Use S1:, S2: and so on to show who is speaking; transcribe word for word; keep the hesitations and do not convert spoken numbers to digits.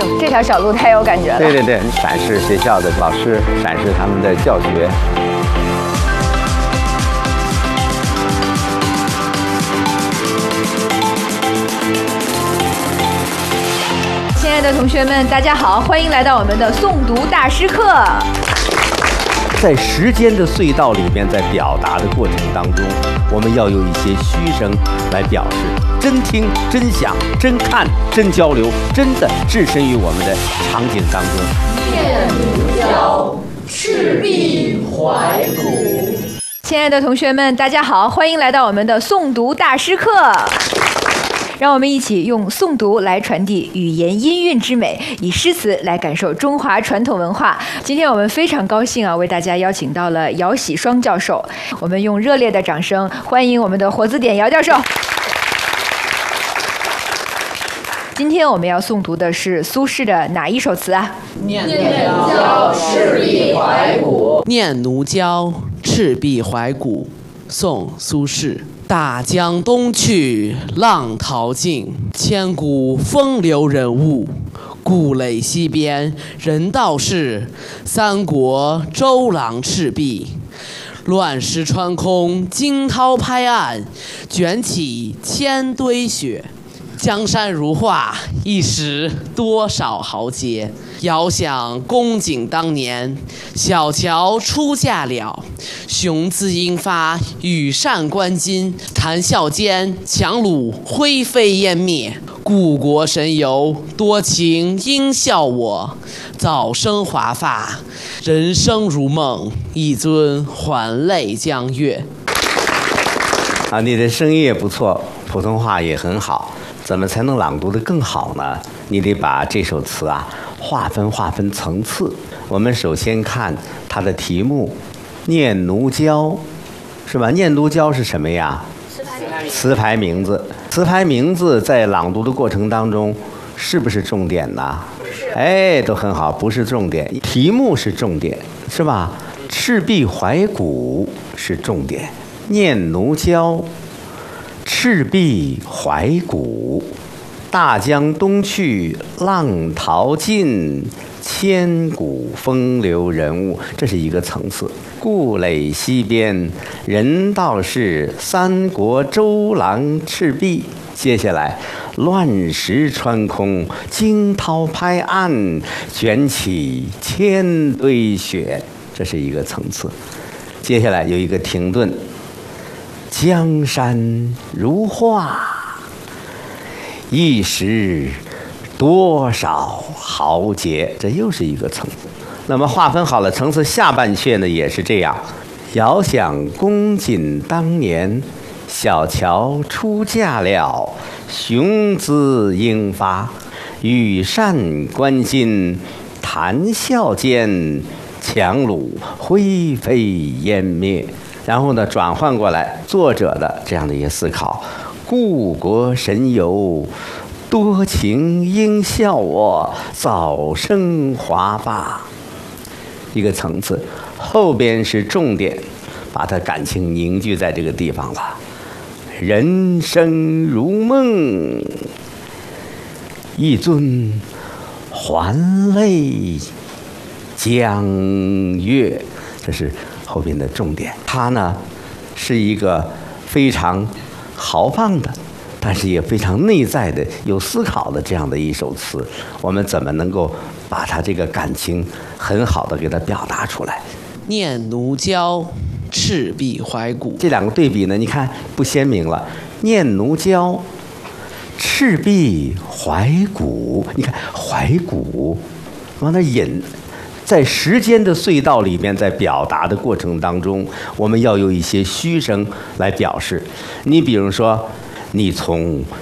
S1: 哟，这条小路太有感觉了。
S2: 对对对，展示学校的老师，展示他们的教学。
S1: 亲爱的同学们，大家好，欢迎来到我们的诵读大师课。
S2: 在时间的隧道里面，在表达的过程当中，我们要有一些虚声来表示，真听、真想、真看、真交流，真的置身于我们的场景当中。
S3: 念奴娇，赤壁怀古。
S1: 亲爱的同学们，大家好，欢迎来到我们的诵读大师课。让我们一起用诵读来传递语言音韵之美，以诗词来感受中华传统文化。今天我们非常高兴啊，为大家邀请到了姚喜双教授。我们用热烈的掌声欢迎我们的活字典姚教授。今天我们要诵读的是苏轼的哪一首词啊？
S3: 念奴娇，赤壁怀古。
S4: 念奴娇，赤壁怀古。宋·苏轼。大江东去，浪淘尽，千古风流人物。故垒西边，人道是，三国周郎赤壁。乱石穿空，惊涛拍岸，卷起千堆雪。江山如画，一时多少豪杰。遥想公瑾当年，小乔出嫁了。雄姿英发，羽扇纶巾，谈笑间，樯橹灰飞烟灭。故国神游，多情应笑我。早生华发，人生如梦，一尊还酹江月。
S2: 啊，你的声音也不错，普通话也很好。怎么才能朗读得更好呢？你得把这首词啊划分划分层次。我们首先看它的题目《念奴娇》，是吧？念奴娇是什么呀？词牌名字。词牌名字在朗读的过程当中是不是重点呢？哎，都很好，不是重点。题目是重点，是吧？赤壁怀古是重点。念奴娇。赤壁怀古，大江东去，浪淘尽，千古风流人物，这是一个层次。故垒西边，人道是，三国周郎赤壁。接下来，乱石穿空，惊涛拍岸，卷起千堆雪，这是一个层次。接下来有一个停顿。江山如画，一时多少豪杰，这又是一个层次。那么划分好了层次，下半阙呢也是这样。遥想公瑾当年，小乔出嫁了。雄姿英发，羽扇纶巾，谈笑间，樯橹灰飞烟灭。然后呢，转换过来作者的这样的一些思考：故国神游，多情应笑我，早生华发。一个层次，后边是重点，把它感情凝聚在这个地方了。人生如梦，一尊还酹江月，这是后边的重点。它呢是一个非常豪放的，但是也非常内在的、有思考的这样的一首词。我们怎么能够把它这个感情很好的给它表达出来？
S4: 念奴娇，赤壁怀古。
S2: 这两个对比呢，你看不鲜明了。念奴娇，赤壁怀古。你看怀古往那引。在时间的隧道里面，在表达的过程当中，我们要有一些虚声来表示。你比如说，你从